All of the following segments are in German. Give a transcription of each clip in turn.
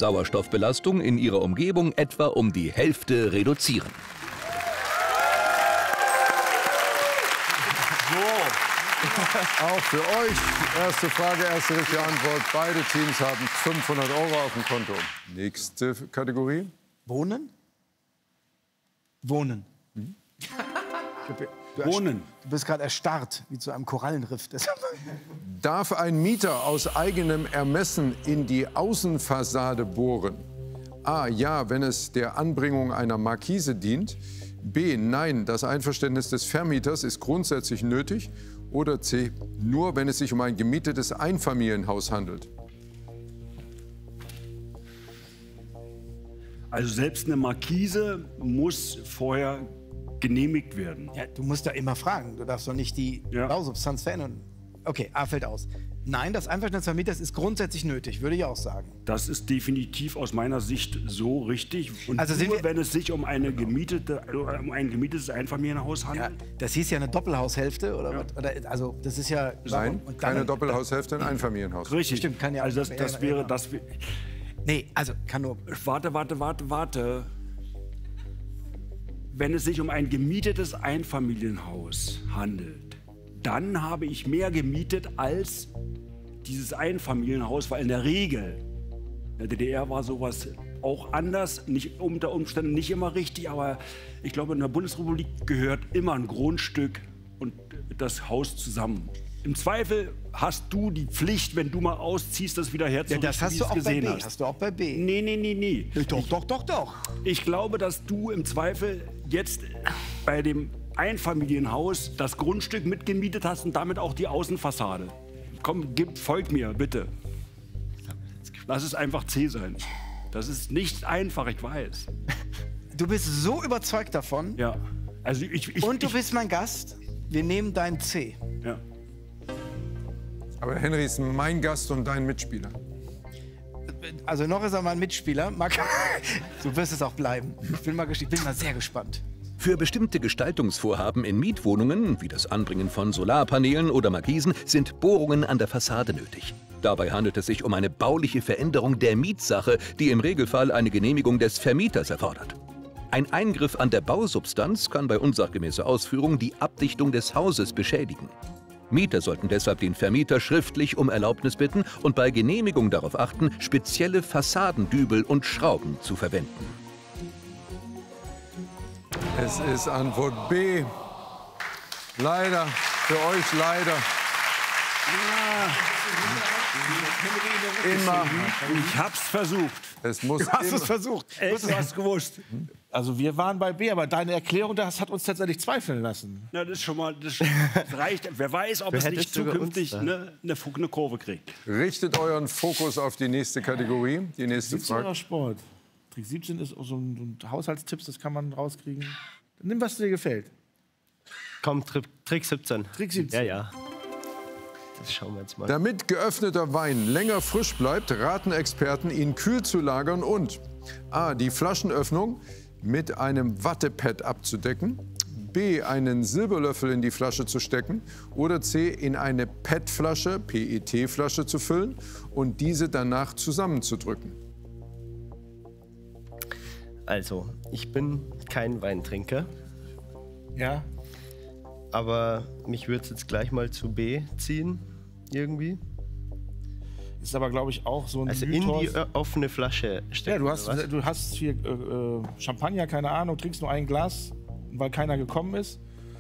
Sauerstoffbelastung in ihrer Umgebung etwa um die Hälfte reduzieren. Auch für euch. Erste Frage, erste richtige Antwort. Beide Teams haben 500 € auf dem Konto. Nächste Kategorie. Wohnen? Wohnen. Wohnen. Du bist gerade erstarrt, wie zu einem Korallenriff. Darf ein Mieter aus eigenem Ermessen in die Außenfassade bohren? A. Ja, wenn es der Anbringung einer Markise dient. B. Nein, das Einverständnis des Vermieters ist grundsätzlich nötig. Oder C. Nur, wenn es sich um ein gemietetes Einfamilienhaus handelt. Also selbst eine Markise muss vorher genehmigt werden. Ja, du musst da immer fragen. Du darfst doch nicht die Bausubstanz verändern. Okay, A fällt aus. Nein, das Einverständnis des Vermieters ist grundsätzlich nötig, würde ich auch sagen. Das ist definitiv aus meiner Sicht so richtig. Und Also nur, wenn es sich um ein gemietetes Einfamilienhaus handelt. Ja, das hieß ja eine Doppelhaushälfte, oder was? Oder, also das ist ja... Nein, keine Doppelhaushälfte, ein Einfamilienhaus. Richtig. Stimmt, kann ja... Also das wäre... Nee, also kann nur... Warte. Wenn es sich um ein gemietetes Einfamilienhaus handelt, dann habe ich mehr gemietet als dieses Einfamilienhaus, weil in der Regel, in der DDR war sowas auch anders, nicht unter Umständen nicht immer richtig, aber ich glaube, in der Bundesrepublik gehört immer ein Grundstück und das Haus zusammen. Im Zweifel hast du die Pflicht, wenn du mal ausziehst, das wieder herzurichten, das hast du auch bei B. Hast du auch bei B. Nee. Doch. Ich glaube, dass du im Zweifel jetzt bei dem Einfamilienhaus das Grundstück mitgemietet hast und damit auch die Außenfassade. Komm, folg mir, bitte. Lass es einfach C sein. Das ist nicht einfach, ich weiß. Du bist so überzeugt davon. Ja. Also Und du bist mein Gast. Wir nehmen dein C. Ja. Aber Henry ist mein Gast und dein Mitspieler. Also noch ist er mein Mitspieler. Du wirst es auch bleiben. Ich bin mal sehr gespannt. Für bestimmte Gestaltungsvorhaben in Mietwohnungen, wie das Anbringen von Solarpanelen oder Markisen, sind Bohrungen an der Fassade nötig. Dabei handelt es sich um eine bauliche Veränderung der Mietsache, die im Regelfall eine Genehmigung des Vermieters erfordert. Ein Eingriff an der Bausubstanz kann bei unsachgemäßer Ausführung die Abdichtung des Hauses beschädigen. Mieter sollten deshalb den Vermieter schriftlich um Erlaubnis bitten und bei Genehmigung darauf achten, spezielle Fassadendübel und Schrauben zu verwenden. Es ist Antwort B. Leider, für euch leider. Immer. Ich hab's versucht. Es muss Du hast es versucht. Du hast gewusst. Also wir waren bei B, aber deine Erklärung, das hat uns tatsächlich zweifeln lassen. Ja, das ist schon mal, das reicht. Wer weiß, ob es nicht zukünftig eine Kurve kriegt. Richtet euren Fokus auf die nächste Kategorie, die nächste 17 Frage. oder Sport? Trick 17 ist so ein Haushaltstipps, das kann man rauskriegen. Nimm, was dir gefällt. Komm, Trick 17. Trick 17. Ja. Das schauen wir jetzt mal. Damit geöffneter Wein länger frisch bleibt, raten Experten, ihn kühl zu lagern und A. die Flaschenöffnung mit einem Wattepad abzudecken, B. einen Silberlöffel in die Flasche zu stecken oder C. in eine PET-Flasche, PET-Flasche zu füllen und diese danach zusammenzudrücken. Also, ich bin kein Weintrinker, Ja. aber mich würde es jetzt gleich mal zu B ziehen, irgendwie. Ist aber, glaube ich, auch so ein Also Mythos. in die offene Flasche stecken. Ja, oder was? du hast hier Champagner, keine Ahnung, trinkst nur ein Glas, weil keiner gekommen ist.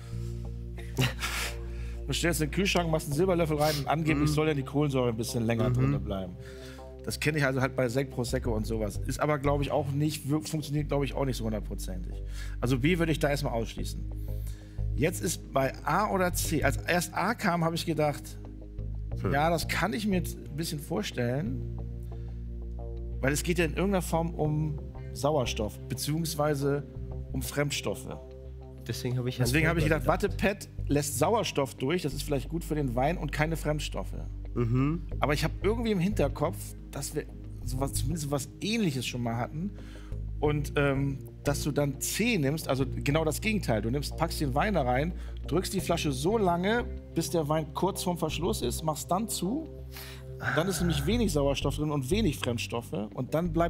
Du stellst in den Kühlschrank, machst einen Silberlöffel rein und angeblich soll ja die Kohlensäure ein bisschen länger drin bleiben. Das kenne ich also halt bei Sekt, Prosecco und sowas. Ist aber, glaube ich, auch nicht, funktioniert, glaube ich, auch nicht so hundertprozentig. Also B würde ich da erstmal ausschließen. Jetzt ist bei A oder C, als erst A kam, habe ich gedacht, ja, das kann ich mir jetzt ein bisschen vorstellen, weil es geht ja in irgendeiner Form um Sauerstoff, beziehungsweise um Fremdstoffe. Deswegen habe ich gedacht, Wattepad lässt Sauerstoff durch, das ist vielleicht gut für den Wein und keine Fremdstoffe. Aber ich habe irgendwie im Hinterkopf, dass wir zumindest sowas Ähnliches schon mal hatten und dass du dann C nimmst, also genau das Gegenteil. Du packst den Wein da rein, drückst die Flasche so lange, bis der Wein kurz vorm Verschluss ist, machst dann zu. Und dann ist nämlich wenig Sauerstoff drin und wenig Fremdstoffe. Und dann bleibt